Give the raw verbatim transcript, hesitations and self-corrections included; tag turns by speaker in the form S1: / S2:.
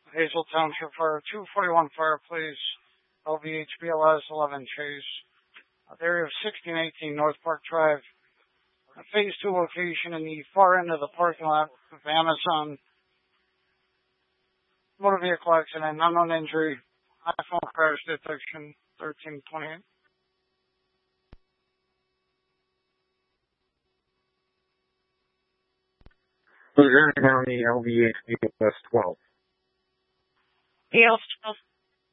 S1: Hazel Township Fire, two forty-one Fire, please. L V H B L S eleven Chase. Uh, the area of sixteen eighteen North Park Drive. A phase two location in the far end of the parking lot of Amazon. Motor vehicle accident, unknown injury. iPhone crash detection, thirteen twenty-eight.
S2: Luzerne County, L V H B L S twelve.
S1: E L S twelve.